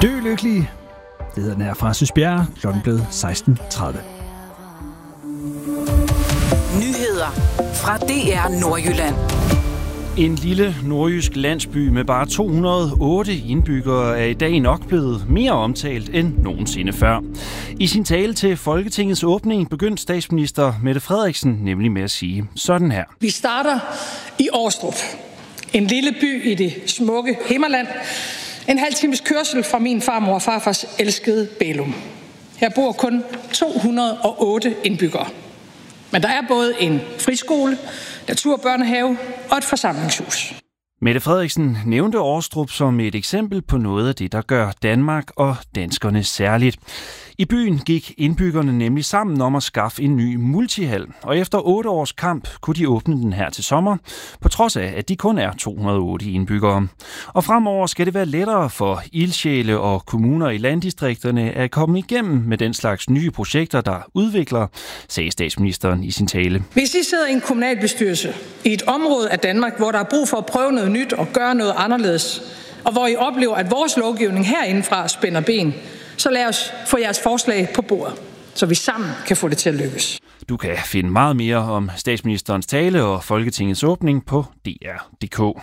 Dø lykkelig. Det hedder den her fra Sysbjerg. Klokken blevet 16:30. Nyheder fra DR Nordjylland. En lille nordjysk landsby med bare 208 indbyggere er i dag nok blevet mere omtalt end nogensinde før. I sin tale til Folketingets åbning begyndte statsminister Mette Frederiksen nemlig med at sige sådan her. Vi starter i Årstrup, en lille by i det smukke Himmerland. En halv times kørsel fra min farmor og farfars elskede Bælum. Her bor kun 208 indbyggere. Men der er både en friskole, naturbørnehave og et forsamlingshus. Mette Frederiksen nævnte Årstrup som et eksempel på noget af det, der gør Danmark og danskerne særligt. I byen gik indbyggerne nemlig sammen om at skaffe en ny multihal, og efter 8 års kamp kunne de åbne den her til sommer, på trods af, at de kun er 208 indbyggere. Og fremover skal det være lettere for ildsjæle og kommuner i landdistrikterne at komme igennem med den slags nye projekter, der udvikler, sagde statsministeren i sin tale. Hvis I sidder i en kommunalbestyrelse i et område af Danmark, hvor der er brug for at prøve noget nyt og gøre noget anderledes, og hvor I oplever, at vores lovgivning herindefra spænder ben, så lad os få jeres forslag på bordet, så vi sammen kan få det til at lykkes. Du kan finde meget mere om statsministerens tale og Folketingets åbning på dr.dk.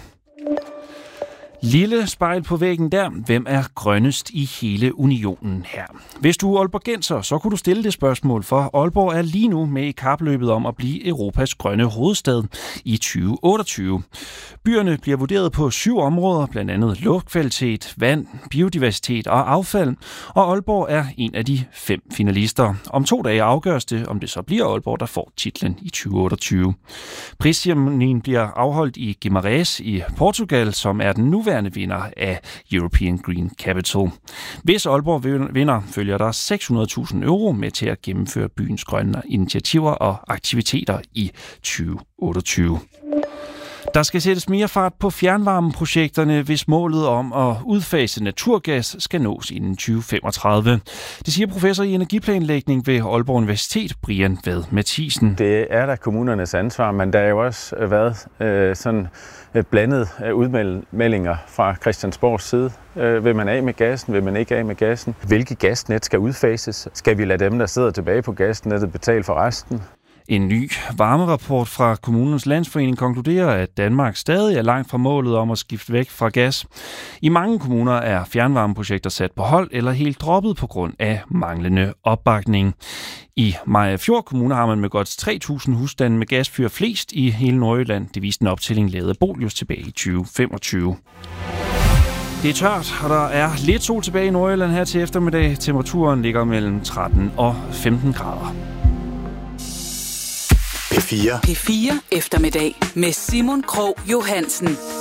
Lille spejl på væggen der. Hvem er grønnest i hele unionen her? Hvis du er aalborgenser, så kunne du stille det spørgsmål, for Aalborg er lige nu med i kapløbet om at blive Europas grønne hovedstad i 2028. Byerne bliver vurderet på 7 områder, blandt andet luftkvalitet, vand, biodiversitet og affald, og Aalborg er en af de 5 finalister. Om 2 dage afgøres det, om det så bliver Aalborg, der får titlen i 2028. Prisceremonien bliver afholdt i Guimarães i Portugal, som er den nuværende vinder af European Green Capital. Hvis Aalborg vinder, følger der 600.000 euro med til at gennemføre byens grønne initiativer og aktiviteter i 2028. Der skal sættes mere fart på fjernvarmeprojekterne, hvis målet om at udfase naturgas skal nås inden 2035. Det siger professor i energiplanlægning ved Aalborg Universitet, Brian Vad Mathisen. Det er da kommunernes ansvar, men der har jo også været sådan blandede udmeldinger fra Christiansborgs side. Vil man af med gassen? Vil man ikke af med gassen? Hvilke gasnet skal udfases? Skal vi lade dem, der sidder tilbage på gasnettet, betale for resten? En ny varmerapport fra Kommunernes Landsforening konkluderer, at Danmark stadig er langt fra målet om at skifte væk fra gas. I mange kommuner er fjernvarmeprojekter sat på hold eller helt droppet på grund af manglende opbakning. I Mariagerfjord Kommune har man med godt 3.000 husstande med gasfyr flest i hele Nordjylland. Det viste en optælling lavet af Bolius tilbage i 2025. Det er tørt, og der er lidt sol tilbage i Nordjylland her til eftermiddag. Temperaturen ligger mellem 13 og 15 grader. P4 eftermiddag med Simon Krog Johansen.